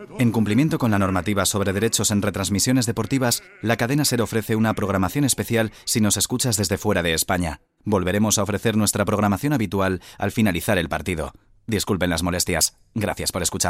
En cumplimiento con la normativa sobre derechos en retransmisiones deportivas, la cadena SER ofrece una programación especial si nos escuchas desde fuera de España. Volveremos a ofrecer nuestra programación habitual al finalizar el partido. Disculpen las molestias. Gracias por escucharnos.